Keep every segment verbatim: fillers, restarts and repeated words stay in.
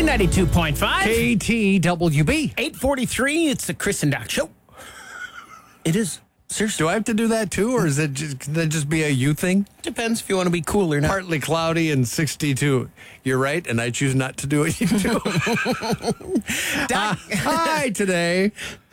ninety-two point five. K T W B. eight forty-three, it's the Chris and Doc Show. It is. Seriously. Do I have to do that too, or is it just, can that just be a you thing? Depends if you want to be cool or not. Partly cloudy and sixty-two. You're right, and I choose not to do it. You do. uh, hi today.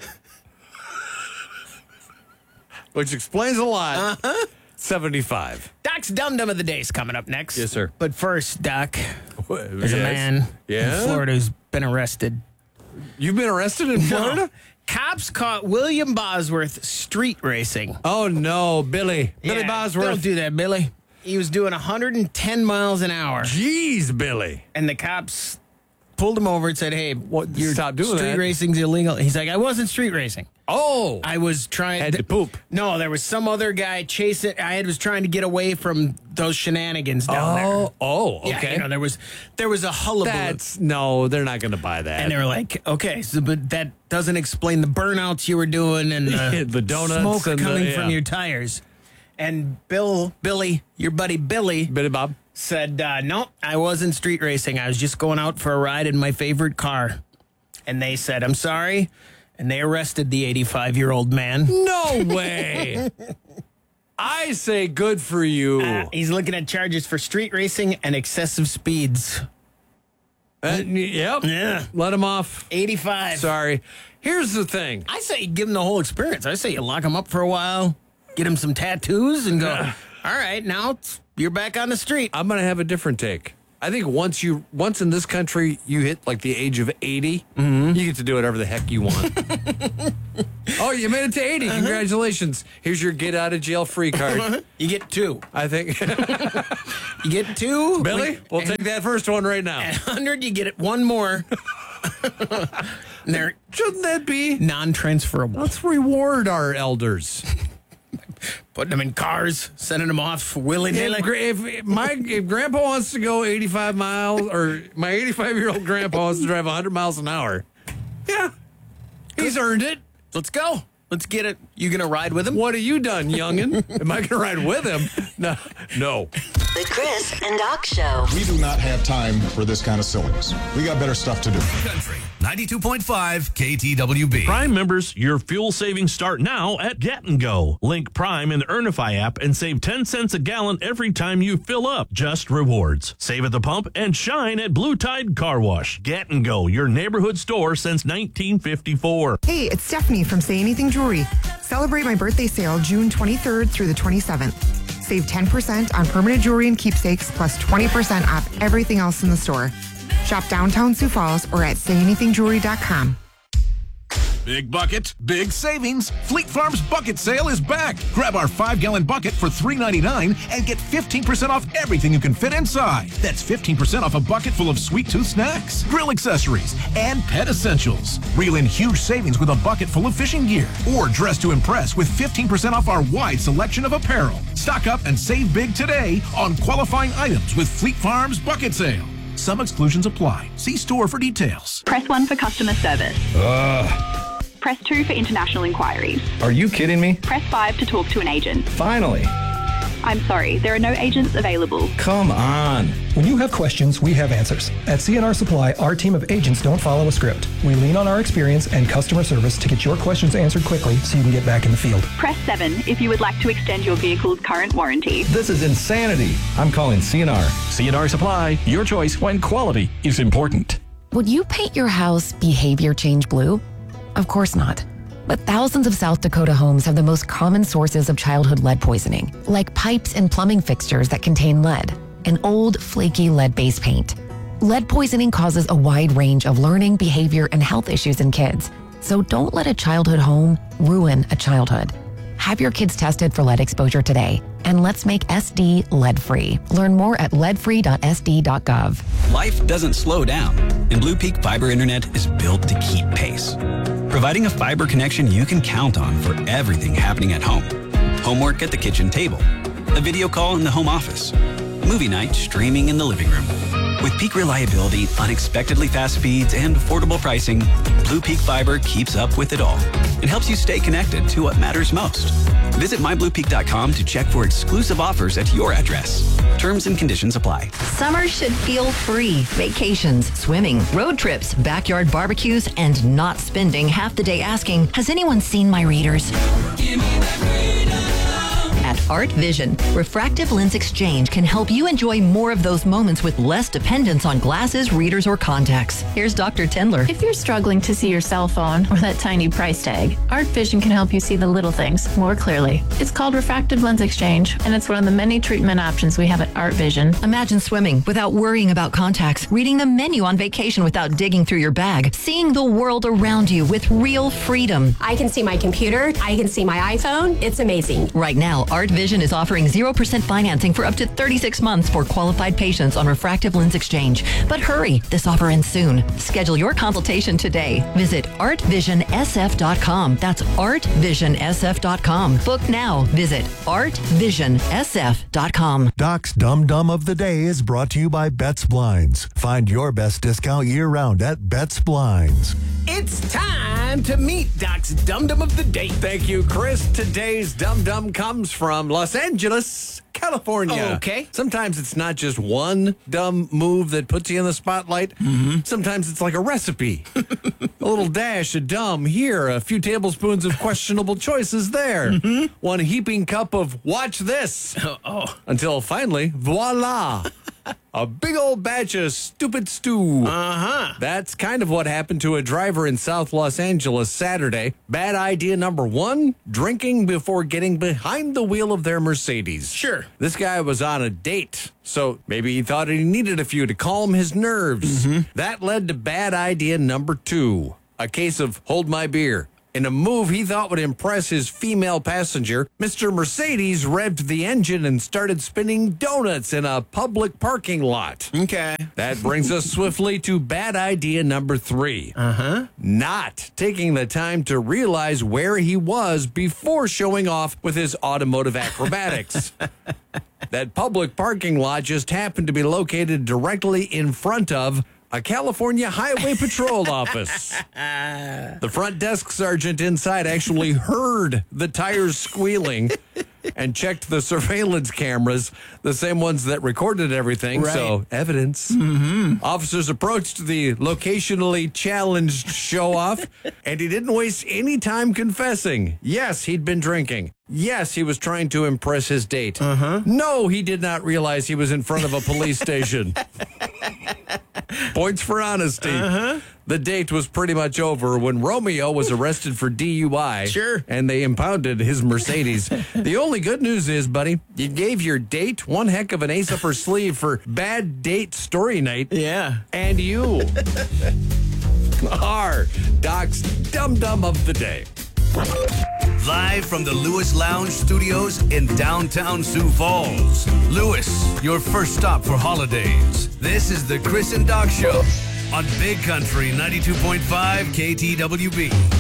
Which explains a lot. Uh-huh. seventy-five. Doc's Dum Dum of the Day is coming up next. Yes, sir. But first, Doc, there's Yes. a man Yeah? in Florida who's been arrested. You've been arrested in Florida? No. Cops caught William Bosworth street racing. Oh, no, Billy. Billy Yeah, Bosworth. Don't do that, Billy. He was doing one hundred ten miles an hour. Jeez, Billy. And the cops pulled him over and said, hey, What? your Stop doing street that. racing's illegal. He's like, I wasn't street racing. Oh. I was trying Had to poop. No, there was some other guy chasing. I was trying to get away from those shenanigans down there. Oh, oh, okay. Yeah, you know, there was there was a hullabaloo. That's, no, they're not going to buy that. And they were like, okay, so but that doesn't explain the burnouts you were doing and the, The donuts smoke and the- coming yeah. from your tires. And Bill, Billy, your buddy Billy, Billy Bob. said, uh, no, I wasn't street racing. I was just going out for a ride in my favorite car. And they said, I'm sorry. And they arrested the eighty-five-year-old man. No way. I say good for you. Uh, he's looking at charges for street racing and excessive speeds. Uh, yep. Yeah. Let him off. eighty-five. Sorry. Here's the thing. I say you give him the whole experience. I say you lock him up for a while, get him some tattoos, and go, all right, now it's, you're back on the street. I'm going to have a different take. I think once you once in this country you hit like the age of eighty, Mm-hmm. you get to do whatever the heck you want. Oh, you made it to eighty. Uh-huh. Congratulations. Here's your get out of jail free card. You get two. I think. You get two. Billy, we'll take that first one right now. At one hundred, you get it one more. And they're Shouldn't that be? non-transferable. Let's reward our elders. Putting them in cars, sending them off willy-nilly. If, gra- if my if grandpa wants to go eighty-five miles, or my eighty-five-year-old grandpa wants to drive one hundred miles an hour, yeah, he's earned it. Let's go. Let's get it. You going to ride with him? What have you done, youngin? Am I going to ride with him? No. No. The Chris and Doc Show. We do not have time for this kind of silliness. We got better stuff to do. Country ninety-two point five K T W B. Prime members, your fuel savings start now at Get and Go. Link Prime in the Earnify app and save ten cents a gallon every time you fill up. Just rewards. Save at the pump and shine at Blue Tide Car Wash. Get and Go, your neighborhood store since nineteen fifty-four. Hey, it's Stephanie from Say Anything Jewelry. Celebrate my birthday sale June twenty-third through the twenty-seventh. Save ten percent on permanent jewelry and keepsakes plus twenty percent off everything else in the store. Shop downtown Sioux Falls or at say anything jewelry dot com. Big bucket, big savings. Fleet Farm's bucket sale is back. Grab our five-gallon bucket for three ninety-nine and get fifteen percent off everything you can fit inside. That's fifteen percent off a bucket full of sweet tooth snacks, grill accessories, and pet essentials. Reel in huge savings with a bucket full of fishing gear. Or dress to impress with fifteen percent off our wide selection of apparel. Stock up and save big today on qualifying items with Fleet Farm's bucket sale. Some exclusions apply. See store for details. Press one for customer service. Ugh. Press two for international inquiries. Are you kidding me? Press five to talk to an agent. Finally. I'm sorry, there are no agents available. Come on. When you have questions, we have answers. At C N R Supply, our team of agents don't follow a script. We lean on our experience and customer service to get your questions answered quickly so you can get back in the field. Press seven if you would like to extend your vehicle's current warranty. This is insanity. I'm calling C N R. C N R Supply, your choice when quality is important. Would you paint your house behavior change blue? Of course not. But thousands of South Dakota homes have the most common sources of childhood lead poisoning, like pipes and plumbing fixtures that contain lead, and old, flaky lead-based paint. Lead poisoning causes a wide range of learning, behavior, and health issues in kids. So don't let a childhood home ruin a childhood. Have your kids tested for lead exposure today, and let's make S D lead-free. Learn more at lead free dot s d dot gov. Life doesn't slow down, and Blue Peak Fiber Internet is built to keep pace. Providing a fiber connection you can count on for everything happening at home. Homework at the kitchen table, a video call in the home office, movie night streaming in the living room. With peak reliability, unexpectedly fast speeds, and affordable pricing, Blue Peak Fiber keeps up with it all and helps you stay connected to what matters most. Visit my blue peak dot com to check for exclusive offers at your address. Terms and conditions apply. Summer should feel free. Vacations, swimming, road trips, backyard barbecues, and not spending half the day asking, has anyone seen my readers? Give me that freedom. At Art Vision, refractive lens exchange can help you enjoy more of those moments with less dependence on glasses, readers, or contacts. Here's Doctor Tendler. If you're struggling to see your cell phone or that tiny price tag, Art Vision can help you see the little things more clearly. It's called refractive lens exchange, and it's one of the many treatment options we have at Art Vision. Imagine swimming without worrying about contacts, reading the menu on vacation without digging through your bag, seeing the world around you with real freedom. I can see my computer. I can see my iPhone. It's amazing. Right now, Art Vision is offering zero percent financing for up to thirty-six months for qualified patients on refractive lens exchange. But hurry, this offer ends soon. Schedule your consultation today. Visit art vision s f dot com. That's art vision s f dot com. Book now. Visit art vision s f dot com. Doc's Dum Dum of the Day is brought to you by Betts Blinds. Find your best discount year-round at Betts Blinds. It's time to meet Doc's Dum Dum of the Day. Thank you, Chris. Today's Dum Dum comes from Los Angeles, California. Okay. Sometimes it's not just one dumb move that puts you in the spotlight. Mm-hmm. Sometimes it's like a recipe. A little dash of dumb here, a few tablespoons of questionable choices there. Mm-hmm. One heaping cup of watch this. Oh. Until finally, voila. A big old batch of stupid stew. Uh-huh. That's kind of what happened to a driver in South Los Angeles Saturday. Bad idea number one, drinking before getting behind the wheel of their Mercedes. Sure. This guy was on a date, so maybe he thought he needed a few to calm his nerves. Mm-hmm. That led to bad idea number two, a case of hold my beer. In a move he thought would impress his female passenger, Mister Mercedes revved the engine and started spinning donuts in a public parking lot. Okay. That brings us swiftly to bad idea number three. Uh-huh. Not taking the time to realize where he was before showing off with his automotive acrobatics. That public parking lot just happened to be located directly in front of a California Highway Patrol office. The front desk sergeant inside actually heard the tires squealing and checked the surveillance cameras, the same ones that recorded everything, right. So evidence. Mm-hmm. Officers approached the locationally challenged show-off, and he didn't waste any time confessing. Yes, he'd been drinking. Yes, he was trying to impress his date. Uh-huh. No, he did not realize he was in front of a police station. Points for honesty. Uh-huh. The date was pretty much over when Romeo was arrested for D U I. Sure. And they impounded his Mercedes. The only good news is, buddy, you gave your date one heck of an ace up her sleeve for bad date story night. Yeah. And you are Doc's Dum Dum of the Day. Live from the Lewis Lounge Studios in downtown Sioux Falls. Lewis, your first stop for holidays. This is the Chris and Doc Show on Big Country ninety-two point five K T W B.